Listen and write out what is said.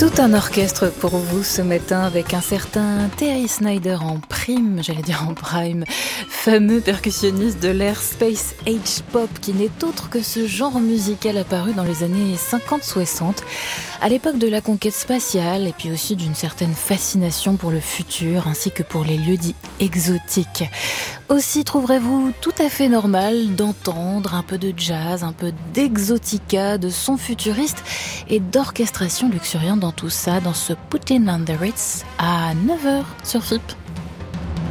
Tout un orchestre pour vous ce matin avec un certain Terry Snyder en prime, en prime, fameux percussionniste de l'ère Space Age Pop qui n'est autre que ce genre musical apparu dans les années 50-60, à l'époque de la conquête spatiale et puis aussi d'une certaine fascination pour le futur ainsi que pour les lieux dits exotiques. Aussi trouverez-vous tout à fait normal d'entendre un peu de jazz, un peu d'exotica, de son futuriste et d'orchestration luxuriante dans tout ça, dans ce Puttin on the Ritz à 9h sur FIP.